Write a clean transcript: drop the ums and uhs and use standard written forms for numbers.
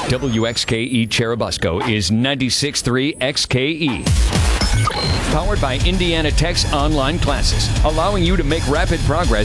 WXKE Cherubusco is 96.3 XKE. Powered by Indiana Tech's online classes, allowing you to make rapid progress